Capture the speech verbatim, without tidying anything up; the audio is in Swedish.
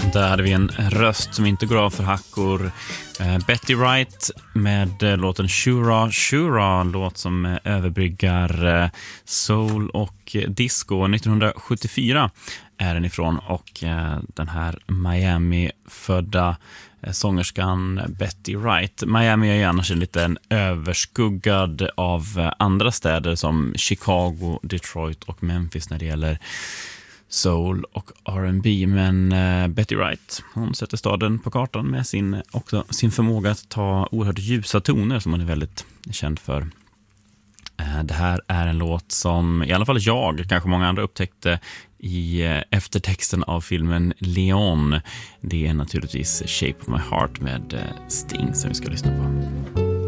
Där hade vi en röst som inte går av för hackor. Eh, Betty Wright med eh, låten Shura Shura, låt som eh, överbryggar eh, soul och eh, disco. nittonhundrasjuttiofyra är den ifrån, och eh, den här Miami-födda eh, sångerskan Betty Wright. Miami är ju annars en liten överskuggad av eh, andra städer som Chicago, Detroit och Memphis när det gäller soul och R and B, men uh, Betty Wright, hon sätter staden på kartan med sin, också, sin förmåga att ta oerhört ljusa toner som hon är väldigt känd för. Uh, det här är en låt som i alla fall jag, kanske många andra, upptäckte i uh, eftertexten av filmen Leon. Det är naturligtvis Shape of My Heart med uh, Sting som vi ska lyssna på.